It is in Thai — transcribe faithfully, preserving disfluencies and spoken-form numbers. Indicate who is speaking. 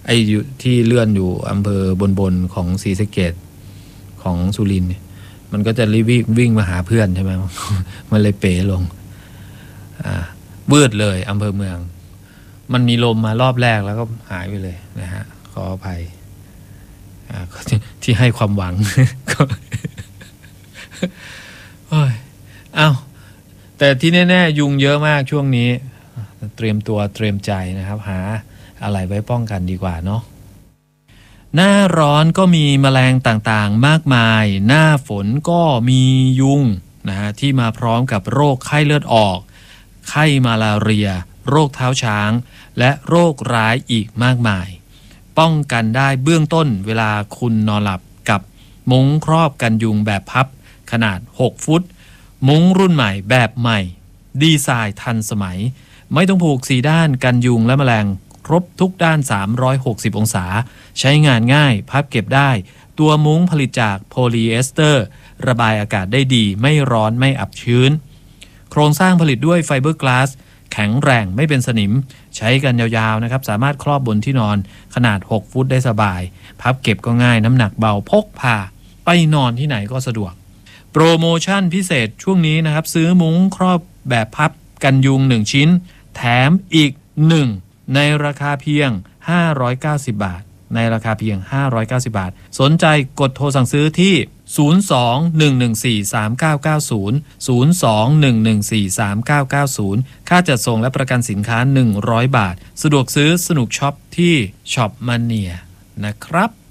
Speaker 1: ไอ้อยู่ที่เลื่อนอยู่อำเภอบนบนของศรีสะเกษของสุรินทร์เนี่ยมันก็จะรีบวิ่งมาหาเพื่อนใช่ไหม มันเลยเป๋ลงอ่าวืดเลยอำเภอเมืองมันมีลมมารอบแรกแล้วก็หายไปเลยนะฮะขออภัยอ่าที่ให้ความหวัง โอ้ยอ้าวแต่ที่แน่ๆยุงเยอะมากช่วงนี้เตรียมตัวเตรียมใจนะครับหาอะไรไว้ป้องกันดีกว่าเนาะหน้าร้อนก็มีแมลงต่างๆมากมายหน้าฝนก็มียุงนะฮะที่มาพร้อมกับโรคไข้เลือดออกไข้มาลาเรียโรคเท้าช้างและโรคร้ายอีกมากมายป้องกันได้เบื้องต้นเวลาคุณนอนหลับกับมุ้งครอบกันยุงแบบพับขนาดหกฟุตมุ้งรุ่นใหม่แบบใหม่ดีไซน์ทันสมัยไม่ต้องผูกสี่ด้านกันยุงและแมลงครบทุกด้านสามร้อยหกสิบองศาใช้งานง่ายพับเก็บได้ตัวมุ้งผลิตจากโพลีเอสเตอร์ระบายอากาศได้ดีไม่ร้อนไม่อับชื้นโครงสร้างผลิตด้วยไฟเบอร์กลาสแข็งแรงไม่เป็นสนิมใช้กันยาวๆนะครับสามารถครอบบนที่นอนขนาดหกฟุตได้สบายพับเก็บก็ง่ายน้ำหนักเบาพกพาไปนอนที่ไหนก็สะดวกโปรโมชั่นพิเศษช่วงนี้นะครับซื้อมุ้งครอบแบบพับกันยุงหนึ่งชิ้นแถมอีกหนึ่งในราคาเพียงห้าร้อยเก้าสิบบาทในราคาเพียงห้าร้อยเก้าสิบบาทสนใจกดโทรสั่งซื้อที่ศูนย์ สอง หนึ่ง หนึ่ง สี่ สาม เก้า เก้า ศูนย์ ศูนย์ สอง หนึ่ง หนึ่ง สี่ สาม เก้า เก้า ศูนย์ค่าจัดส่งและประกันสินค้าหนึ่งร้อยบาทสะดวกซื้อสนุกช็อปที่ช็อปมาเนียนะครับ